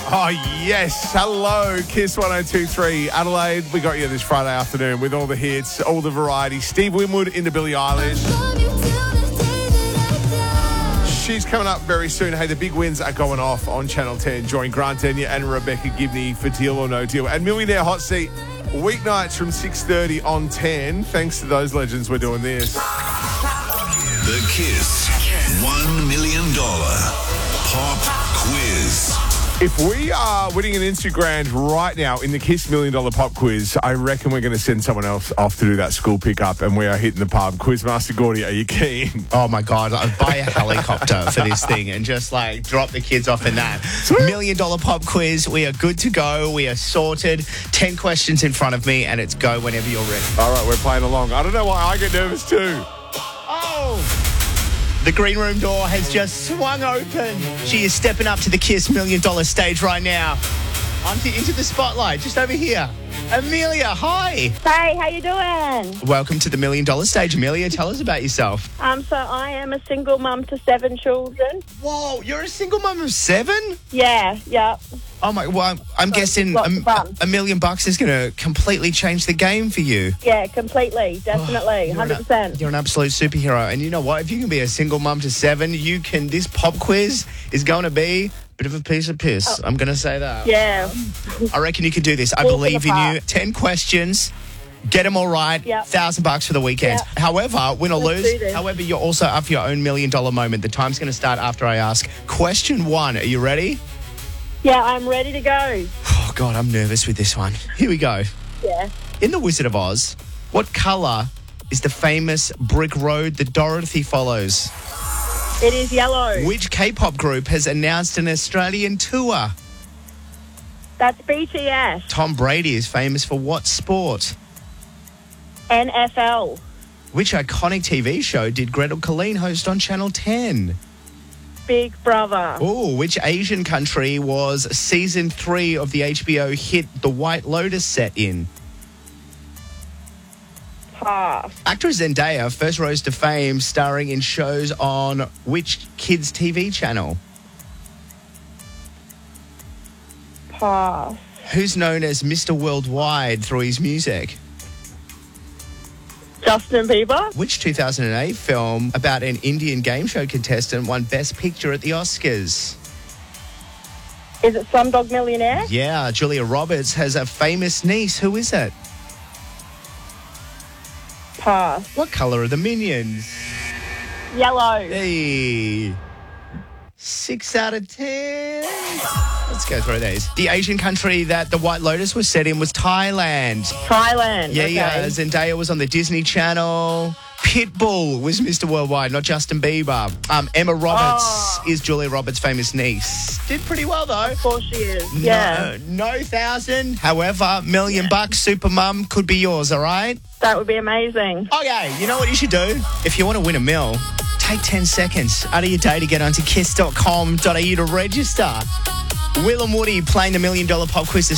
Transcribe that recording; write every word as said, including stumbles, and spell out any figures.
Oh, yes. Hello, Kiss one oh two three Adelaide. We got you this Friday afternoon with all the hits, all the variety. Steve Winwood into Billie Eilish. She's coming up very soon. Hey, the big wins are going off on Channel ten. Join Grant Denyer and Rebecca Gibney for Deal or No Deal. And Millionaire Hot Seat, weeknights from six thirty on ten. Thanks to those legends, we're doing this. The Kiss one million dollars Pop Quiz. If we are winning an Instagram right now in the Kiss Million Dollar Pop Quiz, I reckon we're going to send someone else off to do that school pickup, and we are hitting the pub. Quizmaster Gordy, are you keen? Oh my God, I'd buy a helicopter for this thing and just like drop the kids off in that. Million Dollar Pop Quiz. We are good to go. We are sorted. Ten questions in front of me, and it's go whenever you're ready. All right, we're playing along. I don't know why I get nervous too. Oh! The green room door has just swung open. She is stepping up to the Kiss Million Dollar stage right now. Onto into the spotlight, just over here. Amelia, hi. Hey, how you doing? Welcome to the Million Dollar stage. Amelia, tell us about yourself. Um, so I am a single mum to seven children. Whoa, you're a single mum of seven? Yeah, yeah. Oh my, well, I'm, I'm guessing lots of a, fun. a million bucks is going to completely change the game for you. Yeah, completely, definitely, You're one hundred an- percent. You're an absolute superhero. And you know what? If you can be a single mum to seven, you can. This pop quiz is going to be a bit of a piece of piss. I'm going to say that. Yeah. I reckon you can do this. I Walk believe in in the you. park. Ten questions. Get them all right. Yep. Thousand bucks for the weekend. Yep. However, win or Let's lose. do this. However, you're also up for your own million dollar moment. The time's going to start after I ask. Question one. Are you ready? Yeah, I'm ready to go. Oh, God, I'm nervous with this one. Here we go. Yeah. In The Wizard of Oz, what colour is the famous brick road that Dorothy follows? It is yellow. Which K-pop group has announced an Australian tour? That's B T S. Tom Brady is famous for what sport? N F L. Which iconic T V show did Gretel Colleen host on Channel ten? Big Brother. Oh, which Asian country was season three of the H B O hit The White Lotus set in? Pass. Actress Zendaya first rose to fame starring in shows on which kids' T V channel? Pass. Who's known as Mister Worldwide through his music? Justin Bieber. Which two thousand eight film about an Indian game show contestant won Best Picture at the Oscars? Is it Slumdog Millionaire? Yeah, Julia Roberts has a famous niece. Who is it? Pass. What colour are the Minions? Yellow. Hey. Six out of ten. Let's go through these. The Asian country that the White Lotus was set in was Thailand. Thailand. Yeah, okay. yeah. Zendaya was on the Disney Channel. Pitbull was Mister Worldwide, not Justin Bieber. Um, Emma Roberts Oh. is Julia Roberts' famous niece. Did pretty well, though. Of course she is. Yeah. No, no thousand. However, million bucks, super mum, could be yours, all right? That would be amazing. Okay, you know what you should do? If you want to win a mill, take ten seconds out of your day to get onto kiss dot com dot a u to register. Will and Woody playing the Million Dollar Pop Quiz this